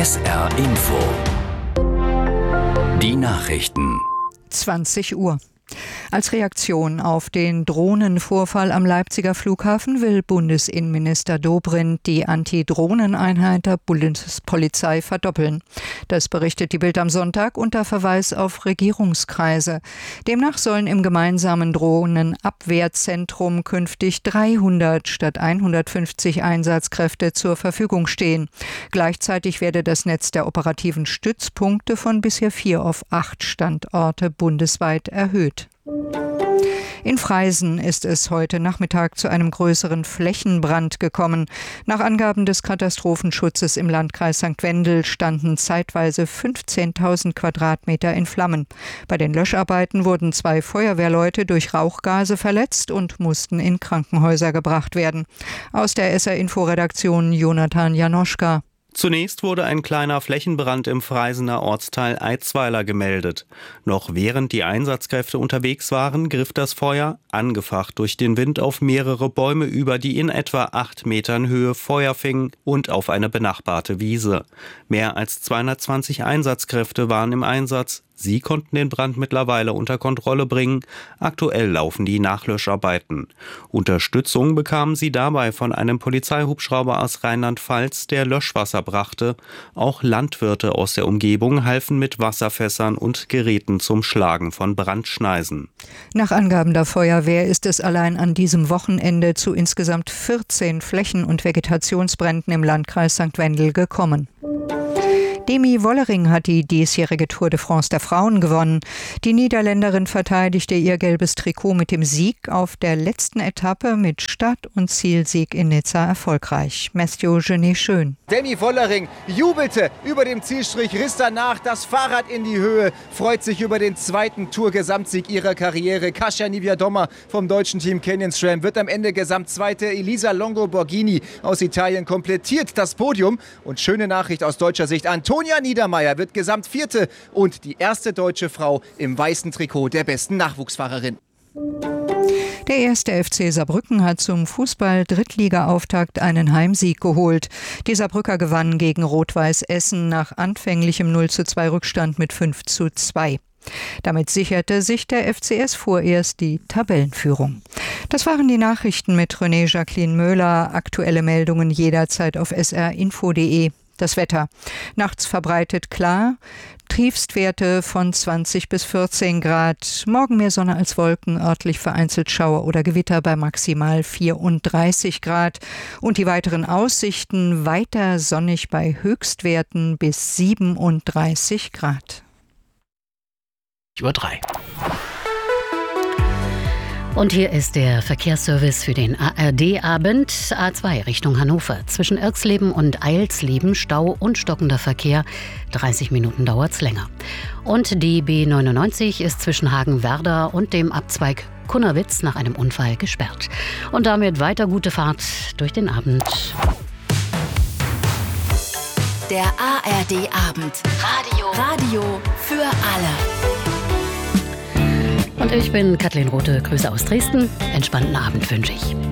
SR Info. Die Nachrichten. 20 Uhr. Als Reaktion auf den Drohnenvorfall am Leipziger Flughafen will Bundesinnenminister Dobrindt die Anti-Drohnen-Einheit der Bundespolizei verdoppeln. Das berichtet die Bild am Sonntag unter Verweis auf Regierungskreise. Demnach sollen im gemeinsamen Drohnenabwehrzentrum künftig 300 statt 150 Einsatzkräfte zur Verfügung stehen. Gleichzeitig werde das Netz der operativen Stützpunkte von bisher 4 auf 8 Standorte bundesweit erhöht. In Freisen ist es heute Nachmittag zu einem größeren Flächenbrand gekommen. Nach Angaben des Katastrophenschutzes im Landkreis St. Wendel standen zeitweise 15.000 Quadratmeter in Flammen. Bei den Löscharbeiten wurden 2 Feuerwehrleute durch Rauchgase verletzt und mussten in Krankenhäuser gebracht werden. Aus der SR-Info-Redaktion Jonathan Janoschka. Zunächst wurde ein kleiner Flächenbrand im Freisener Ortsteil Eitzweiler gemeldet. Noch während die Einsatzkräfte unterwegs waren, griff das Feuer, angefacht durch den Wind, auf mehrere Bäume über, die in etwa 8 Metern Höhe Feuer fingen, und auf eine benachbarte Wiese. Mehr als 220 Einsatzkräfte waren im Einsatz. Sie konnten den Brand mittlerweile unter Kontrolle bringen. Aktuell laufen die Nachlöscharbeiten. Unterstützung bekamen sie dabei von einem Polizeihubschrauber aus Rheinland-Pfalz, der Löschwasser brachte. Auch Landwirte aus der Umgebung halfen mit Wasserfässern und Geräten zum Schlagen von Brandschneisen. Nach Angaben der Feuerwehr ist es allein an diesem Wochenende zu insgesamt 14 Flächen- und Vegetationsbränden im Landkreis St. Wendel gekommen. Demi Wollering hat die diesjährige Tour de France der Frauen gewonnen. Die Niederländerin verteidigte ihr gelbes Trikot mit dem Sieg auf der letzten Etappe mit Start- und Zielsieg in Nizza erfolgreich. Mathieu Genet-Schön. Demi Wollering jubelte über dem Zielstrich, riss danach das Fahrrad in die Höhe, freut sich über den zweiten Tour-Gesamtsieg ihrer Karriere. Kasia Niewiadoma vom deutschen Team Canyon SRAM wird am Ende Gesamtzweite. Elisa Longo-Borghini aus Italien komplettiert das Podium. Und schöne Nachricht aus deutscher Sicht: Antonia Niedermeier wird Gesamtvierte und die erste deutsche Frau im weißen Trikot der besten Nachwuchsfahrerin. Der 1. FC Saarbrücken hat zum Fußball-Drittliga-Auftakt einen Heimsieg geholt. Die Saarbrücker gewannen gegen Rot-Weiß Essen nach anfänglichem 0:2 Rückstand mit 5:2. Damit sicherte sich der FCS vorerst die Tabellenführung. Das waren die Nachrichten mit René Jacqueline Möhler. Aktuelle Meldungen jederzeit auf srinfo.de. Das Wetter. Nachts verbreitet klar, Tiefstwerte von 20 bis 14 Grad. Morgen mehr Sonne als Wolken, örtlich vereinzelt Schauer oder Gewitter bei maximal 34 Grad. Und die weiteren Aussichten: weiter sonnig bei Höchstwerten bis 37 Grad. Uhr 3. Und hier ist der Verkehrsservice für den ARD-Abend. A2 Richtung Hannover. Zwischen Irxleben und Eilsleben Stau und stockender Verkehr. 30 Minuten dauert's länger. Und die B99 ist zwischen Hagen-Werder und dem Abzweig Kunnerwitz nach einem Unfall gesperrt. Und damit weiter gute Fahrt durch den Abend. Der ARD-Abend. Radio für alle. Und ich bin Kathleen Rothe, Grüße aus Dresden. Entspannten Abend wünsche ich.